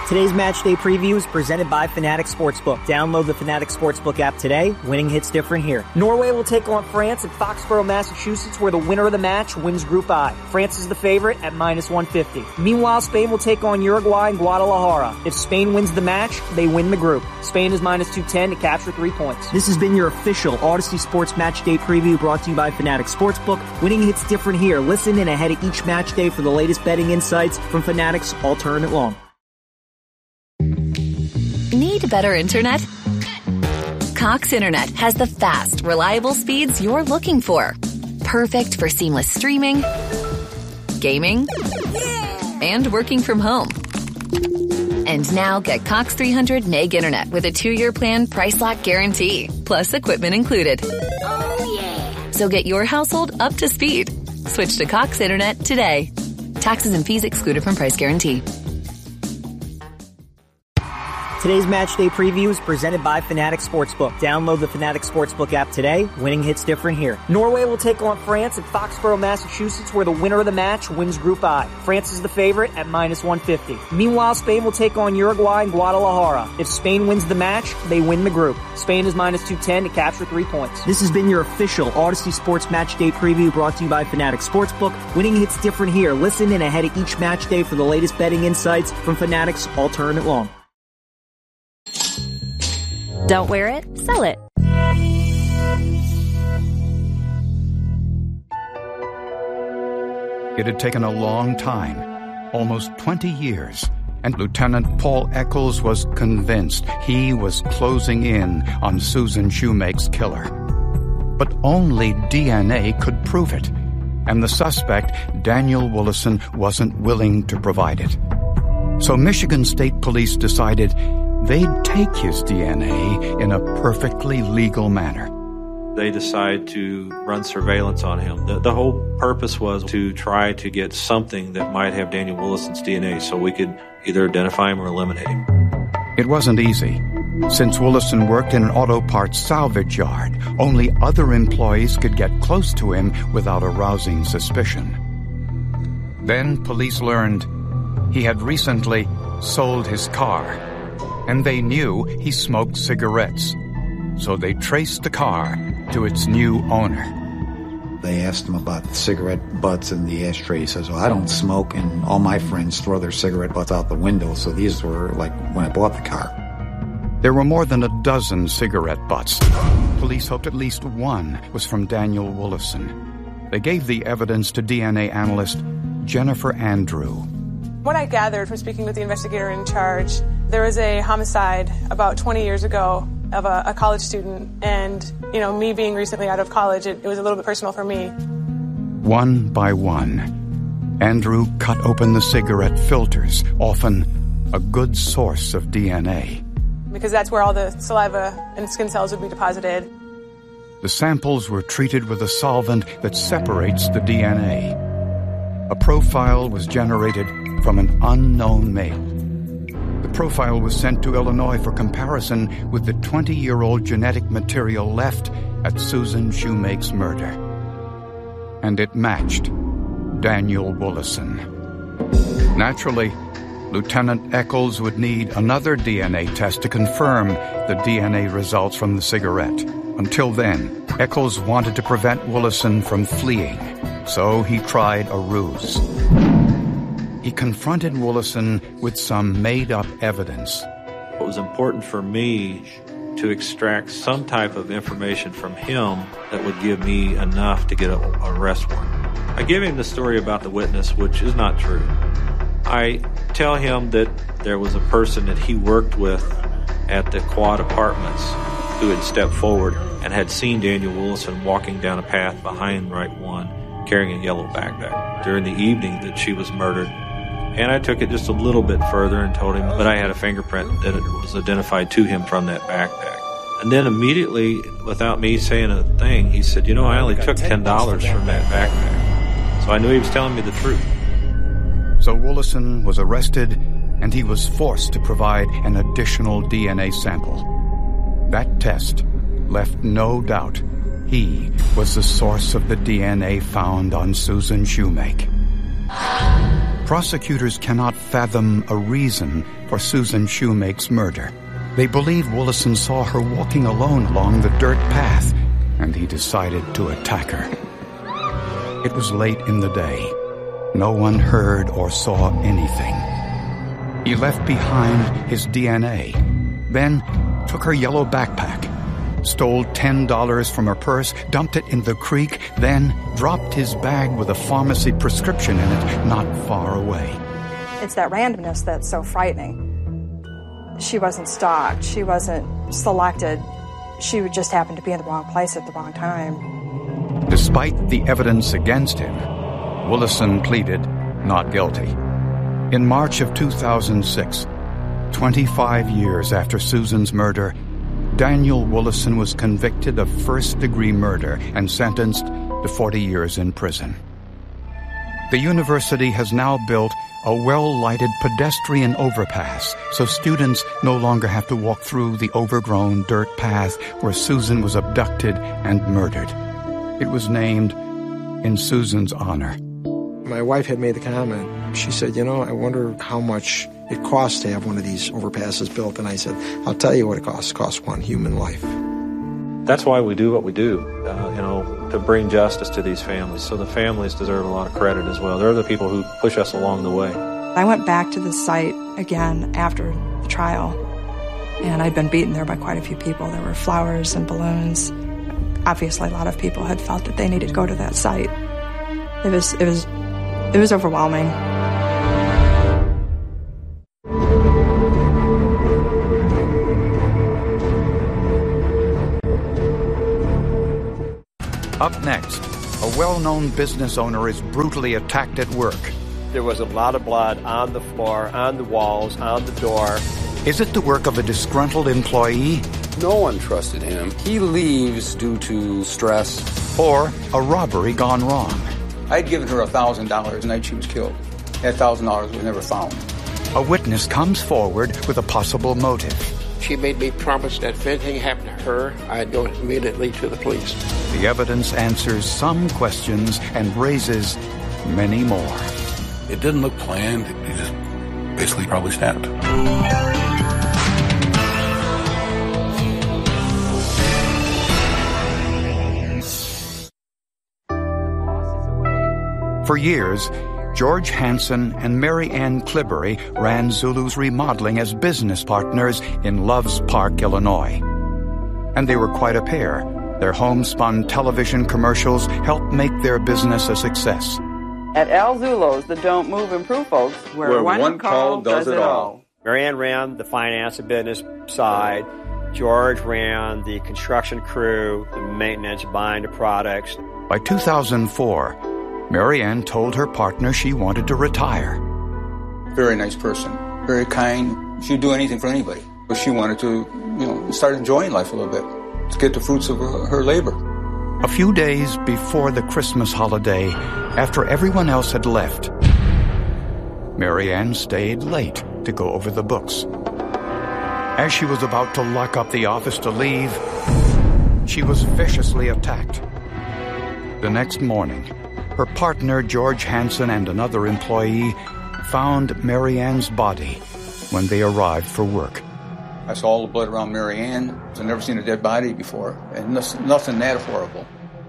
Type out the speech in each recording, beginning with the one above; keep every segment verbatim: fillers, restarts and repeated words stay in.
Today's match day preview is presented by Fanatics Sportsbook. Download the Fanatics Sportsbook app today. Winning hits different here. Norway will take on France at Foxborough, Massachusetts, where the winner of the match wins Group I. France is the favorite at minus one fifty. Meanwhile, Spain will take on Uruguay in Guadalajara. If Spain wins the match, they win the group. Spain is minus two ten to capture three points. This has been your official Odyssey Sports Match Day preview brought to you by Fanatics Sportsbook. Winning hits different here. Listen in ahead of each match day for the latest betting insights from Fanatics All Tournament Long. Need better internet? Cox Internet has the fast, reliable speeds you're looking for. Perfect for seamless streaming, gaming, and working from home. And now get Cox three hundred meg internet with a two-year plan price lock guarantee, plus equipment included. Oh, yeah. So get your household up to speed. Switch to Cox Internet today. Taxes and fees excluded from price guarantee. Today's match day preview is presented by Fanatics Sportsbook. Download the Fanatics Sportsbook app today. Winning hits different here. Norway will take on France at Foxborough, Massachusetts, where the winner of the match wins Group I. France is the favorite at minus one fifty. Meanwhile, Spain will take on Uruguay in Guadalajara. If Spain wins the match, they win the group. Spain is minus two ten to capture three points. This has been your official Odyssey Sports Match Day preview brought to you by Fanatics Sportsbook. Winning hits different here. Listen in ahead of each match day for the latest betting insights from Fanatics All Tournament Long. Don't wear it, sell it. It had taken a long time, almost twenty years, and Lieutenant Paul Eccles was convinced he was closing in on Susan Shoemake's killer. But only D N A could prove it, and the suspect, Daniel Woolison, wasn't willing to provide it. So Michigan State Police decided they'd take his D N A in a perfectly legal manner. They decided to run surveillance on him. The, the whole purpose was to try to get something that might have Daniel Willison's D N A so we could either identify him or eliminate him. It wasn't easy. Since Woolison worked in an auto parts salvage yard, only other employees could get close to him without arousing suspicion. Then police learned he had recently sold his car, and they knew he smoked cigarettes. So they traced the car to its new owner. They asked him about the cigarette butts in the ashtray. He says, well, I don't smoke, and all my friends throw their cigarette butts out the window, so these were like when I bought the car. There were more than a dozen cigarette butts. Police hoped at least one was from Daniel Woolison. They gave the evidence to D N A analyst Jennifer Andrew. What I gathered from speaking with the investigator in charge, there was a homicide about twenty years ago of a, a college student, and, you know, me being recently out of college, it, it was a little bit personal for me. One by one, Andrew cut open the cigarette filters, often a good source of D N A. Because that's where all the saliva and skin cells would be deposited. The samples were treated with a solvent that separates the D N A. A profile was generated from an unknown male. The profile was sent to Illinois for comparison with the twenty-year-old genetic material left at Susan Shoemake's murder. And it matched Daniel Woolison. Naturally, Lieutenant Eccles would need another D N A test to confirm the D N A results from the cigarette. Until then, Eccles wanted to prevent Woolison from fleeing, so he tried a ruse. He confronted Woolison with some made-up evidence. It was important for me to extract some type of information from him that would give me enough to get an arrest warrant. I give him the story about the witness, which is not true. I tell him that there was a person that he worked with at the Quad Apartments who had stepped forward and had seen Daniel Woolison walking down a path behind Right One, carrying a yellow backpack during the evening that she was murdered. And I took it just a little bit further and told him that I had a fingerprint that it was identified to him from that backpack. And then immediately, without me saying a thing, he said, you know, I only took ten dollars from that backpack. So I knew he was telling me the truth. So Woolison was arrested, and he was forced to provide an additional D N A sample. That test left no doubt he was the source of the D N A found on Susan Shoemake. Prosecutors cannot fathom a reason for Susan Shoemake's murder. They believe Willison saw her walking alone along the dirt path, and he decided to attack her. It was late in the day. No one heard or saw anything. He left behind his D N A, then took her yellow backpack, stole ten dollars from her purse, dumped it in the creek, then dropped his bag with a pharmacy prescription in it not far away. It's that randomness that's so frightening. She wasn't stalked. She wasn't selected. She would just happen to be in the wrong place at the wrong time. Despite the evidence against him, Willison pleaded not guilty. In March of two thousand six, twenty-five years after Susan's murder, Daniel Willison was convicted of first-degree murder and sentenced to forty years in prison. The university has now built a well-lighted pedestrian overpass so students no longer have to walk through the overgrown dirt path where Susan was abducted and murdered. It was named in Susan's honor. My wife had made the comment. She said, you know, I wonder how much it costs to have one of these overpasses built. And I said, I'll tell you what it costs. It costs one human life. That's why we do what we do, uh, you know, to bring justice to these families. So the families deserve a lot of credit as well. They're the people who push us along the way. I went back to the site again after the trial, and I'd been beaten there by quite a few people. There were flowers and balloons. Obviously, a lot of people had felt that they needed to go to that site. It was, it was, it was overwhelming. Up next, a well-known business owner is brutally attacked at work. There was a lot of blood on the floor, on the walls, on the door. Is it the work of a disgruntled employee? No one trusted him. He leaves due to stress. Or a robbery gone wrong? I'd given her one thousand dollars the night she was killed. That one thousand dollars was never found. A witness comes forward with a possible motive. She made me promise that if anything happened to her, I'd go immediately to the police. The evidence answers some questions and raises many more. It didn't look planned. He just basically probably snapped. For years, George Hansen and Mary Ann Clibbery ran Zulu's Remodeling as business partners in Loves Park, Illinois. And they were quite a pair. Their homespun television commercials helped make their business a success. At Al Zulo's, the Don't Move Improve folks, where, where one, one call does, does it all. all. Mary Ann ran the finance and business side. George ran the construction crew, the maintenance, buying the products. By two thousand four, Mary Ann told her partner she wanted to retire. Very nice person, very kind. She'd do anything for anybody. But she wanted to, you know, start enjoying life a little bit, to get the fruits of her, her labor. A few days before the Christmas holiday, after everyone else had left, Mary Ann stayed late to go over the books. As she was about to lock up the office to leave, she was viciously attacked. The next morning, her partner, George Hansen, and another employee found Mary Ann's body when they arrived for work. I saw all the blood around Mary Ann. I've never seen a dead body before, and nothing that horrible.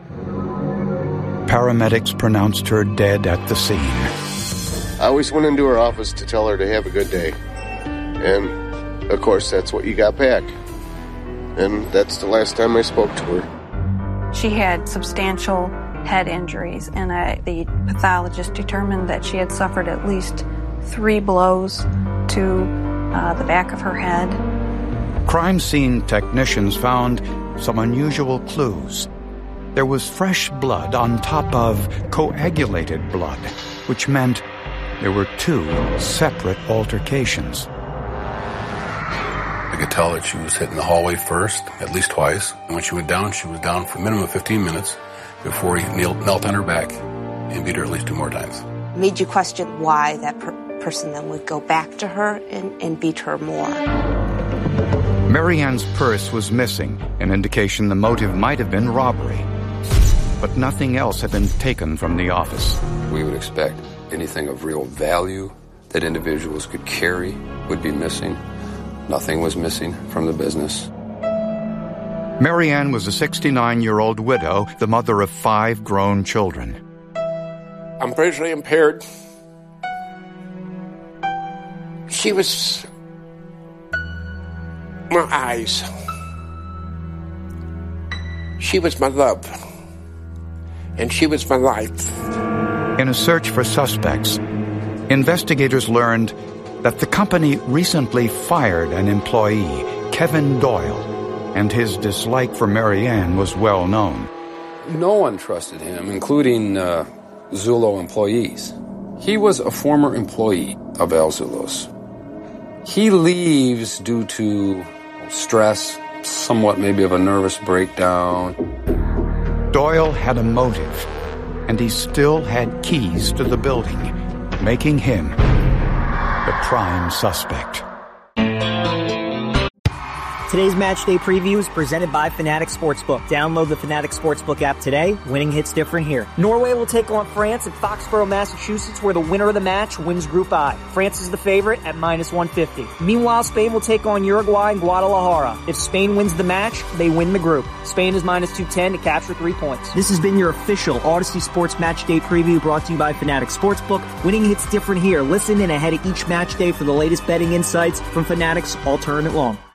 Paramedics pronounced her dead at the scene. I always went into her office to tell her to have a good day. And, of course, that's what you got back. And that's the last time I spoke to her. She had substantial head injuries, and I, the pathologist determined that she had suffered at least three blows to uh, the back of her head. Crime scene technicians found some unusual clues. There was fresh blood on top of coagulated blood, which meant there were two separate altercations. I could tell that she was hit in the hallway first, at least twice. And when she went down, she was down for a minimum of fifteen minutes before he knelt, knelt on her back and beat her at least two more times. Made you question why that per- person then would go back to her and, and beat her more. Mary Ann's purse was missing, an indication the motive might have been robbery. But nothing else had been taken from the office. We would expect anything of real value that individuals could carry would be missing. Nothing was missing from the business. Marianne was a sixty-nine-year-old widow, the mother of five grown children. I'm visually impaired. She was my eyes. She was my love. And she was my life. In a search for suspects, investigators learned that the company recently fired an employee, Kevin Doyle, and his dislike for Marianne was well known. No one trusted him, including uh, Zullo employees. He was a former employee of Al Zullo's. He leaves due to stress, somewhat maybe of a nervous breakdown. Doyle had a motive, and he still had keys to the building, making him the prime suspect. Today's match day preview is presented by Fanatic Sportsbook. Download the Fanatic Sportsbook app today. Winning hits different here. Norway will take on France at Foxborough, Massachusetts, where the winner of the match wins Group I. France is the favorite at minus one fifty. Meanwhile, Spain will take on Uruguay in Guadalajara. If Spain wins the match, they win the group. Spain is minus two ten to capture three points. This has been your official Odyssey Sports Match Day preview brought to you by Fanatic Sportsbook. Winning hits different here. Listen in ahead of each match day for the latest betting insights from Fanatic's Alternate Long.